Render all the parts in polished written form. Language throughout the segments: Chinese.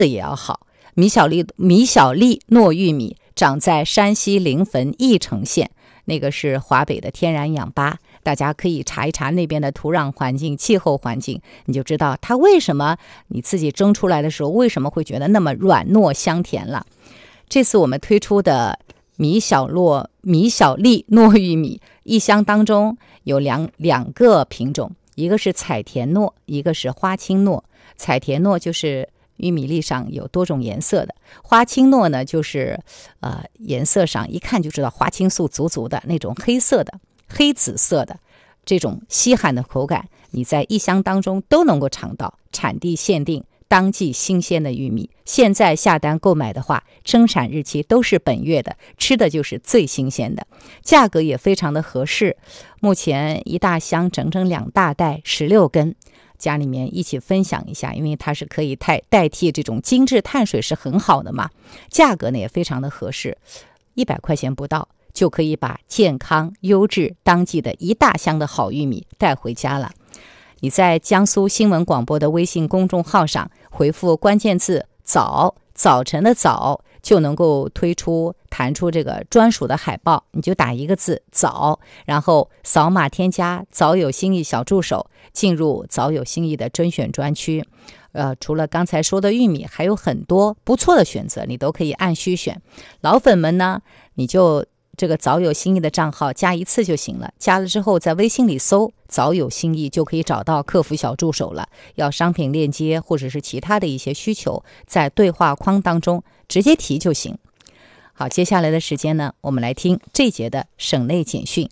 也要好。米小利糯玉米长在山西临汾翼城县，那个是华北的天然氧吧，大家可以查一查那边的土壤环境、气候环境，你就知道它为什么你自己蒸出来的时候为什么会觉得那么软糯香甜了。这次我们推出的米小利糯玉米一箱当中有两个品种，一个是彩田糯，一个是花青糯。彩田糯就是玉米粒上有多种颜色的，花青糯呢就是颜色上一看就知道花青素足足的那种黑紫色的这种稀罕的口感，你在一箱当中都能够尝到。产地限定，当季新鲜的玉米，现在下单购买的话，生产日期都是本月的，吃的就是最新鲜的，价格也非常的合适。目前一大箱整整2大袋16根，家里面一起分享一下，因为它是可以代替这种精致碳水是很好的嘛，价格呢也非常的合适，100块钱不到就可以把健康优质当季的一大箱的好玉米带回家了。你在江苏新闻广播的微信公众号上回复关键字早晨的早，就能够弹出这个专属的海报，你就打一个字早，然后扫码添加早有心意小助手，进入早有心意的甄选专区。除了刚才说的玉米，还有很多不错的选择，你都可以按需选。老粉们呢，你就这个早有心意的账号加一次就行了，加了之后在微信里搜早有心意就可以找到客服小助手了。要商品链接或者是其他的一些需求，在对话框当中直接提就行。好，接下来的时间呢，我们来听这节的省内简讯。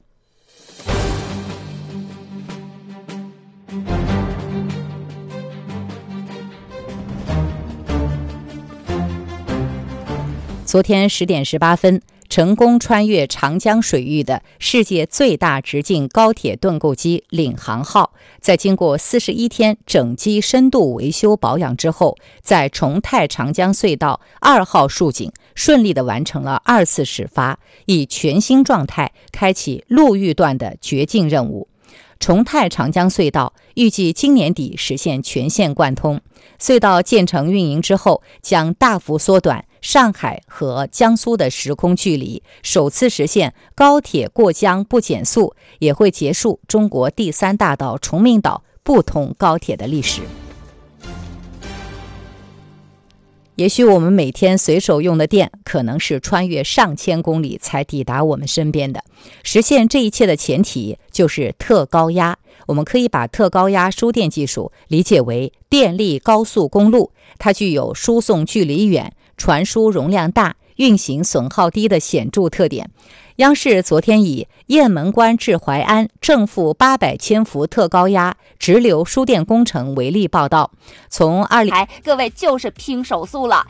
昨天10点18分，成功穿越长江水域的世界最大直径高铁盾构机领航号，在经过41天整机深度维修保养之后，在重泰长江隧道2号竖井顺利地完成了2次始发，以全新状态开启陆域段的绝境任务。重泰长江隧道预计今年底实现全线贯通。隧道建成运营之后，将大幅缩短上海和江苏的时空距离，首次实现高铁过江不减速，也会结束中国第3大岛崇明岛不通高铁的历史。也许我们每天随手用的电，可能是穿越上千公里才抵达我们身边的。实现这一切的前提就是特高压。我们可以把特高压输电技术理解为电力高速公路，它具有输送距离远、传输容量大、运行损耗低的显著特点。央视昨天以雁门关至淮安正负800千伏特高压直流输电工程为例报道，从各位就是拼手速了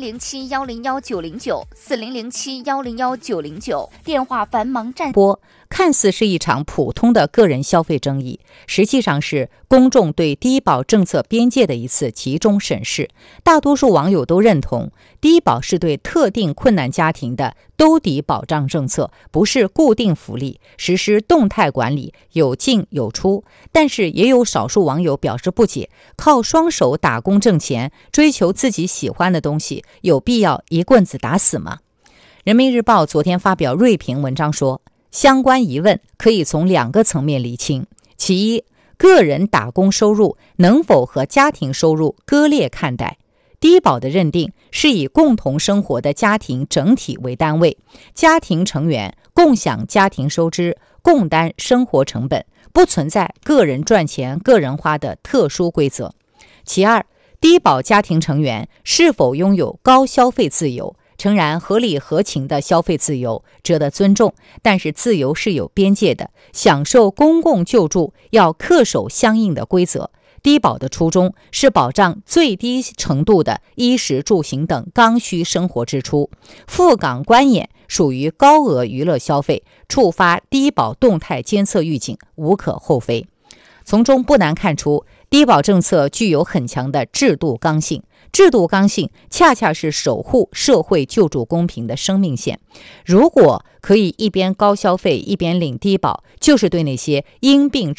，4007101909，4007101909，电话繁忙占播。看似是一场普通的个人消费争议，实际上是公众对低保政策边界的一次集中审视。大多数网友都认同，低保是对特定困难家庭的兜底保障政策，不是固定福利，实施动态管理，有进有出。但是也有少数网友表示不解，靠双手打工挣钱，追求自己喜欢的东西，有必要一棍子打死吗？人民日报昨天发表锐评文章说，相关疑问可以从2个层面厘清。其一，个人打工收入能否和家庭收入割裂看待？低保的认定是以共同生活的家庭整体为单位，家庭成员共享家庭收支，共担生活成本，不存在个人赚钱个人花的特殊规则。其二，低保家庭成员是否拥有高消费自由？诚然，合理合情的消费自由值得尊重，但是自由是有边界的，享受公共救助要恪守相应的规则。低保的初衷是保障最低程度的衣食住行等刚需生活支出，赴港观演属于高额娱乐消费，触发低保动态监测预警，无可厚非。从中不难看出，低保政策具有很强的制度刚性。制度刚性恰恰是守护社会救助公平的生命线。如果可以一边高消费一边领低保，就是对那些因病